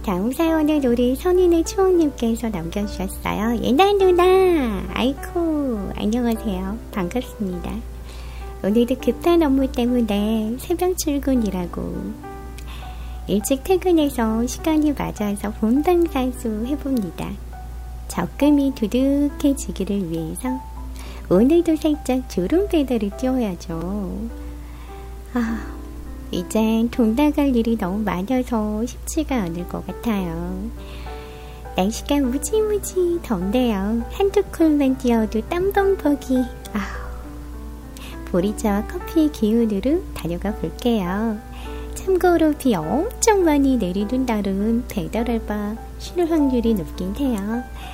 다음 사연은 우리 선인의 추억님께서 남겨주셨어요. 예나 누나, 아이쿠, 안녕하세요. 반갑습니다. 오늘도 급한 업무 때문에 새벽 출근이라고 일찍 퇴근해서 시간이 맞아서 본방사수 해봅니다. 적금이 두둑해지기를 위해서 오늘도 살짝 졸음 배달을 띄워야죠. 이젠 돈 나갈 일이 너무 많아서 쉽지가 않을 것 같아요. 날씨가 무지무지 덥네요. 한두 콜만 뛰어도 땀범벅이. 보리차와 커피의 기운으로 다녀가 볼게요. 참고로 비 엄청 많이 내리는 날은 배달 알바 쉴 확률이 높긴 해요.